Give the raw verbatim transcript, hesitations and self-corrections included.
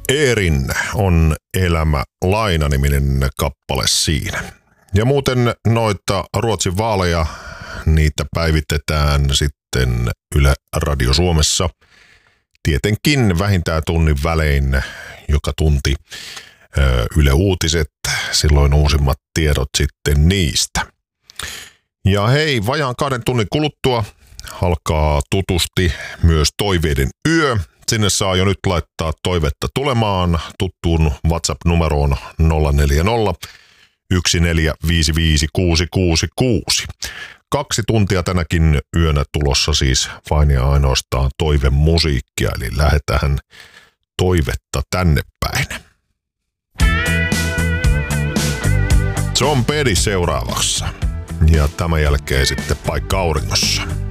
Eerin on Elämä laina-niminen kappale siinä. Ja muuten noita Ruotsin vaaleja, niitä päivitetään sitten Yle Radio Suomessa. Tietenkin vähintään tunnin välein joka tunti Yle Uutiset, silloin uusimmat tiedot sitten niistä. Ja hei, vajaan kahden tunnin kuluttua alkaa tutusti myös Toiveiden yö. Sinne saa jo nyt laittaa toivetta tulemaan tuttuun WhatsApp-numeroon nolla neljä nolla yksi neljä viisi viisi kuusi kuusi kuusi. Kaksi tuntia tänäkin yönä tulossa siis vain ja ainoastaan toivemusiikkia, eli lähdetään toivetta tänne päin. John Petty seuraavaksi ja tämän jälkeen sitten Paikka auringossa.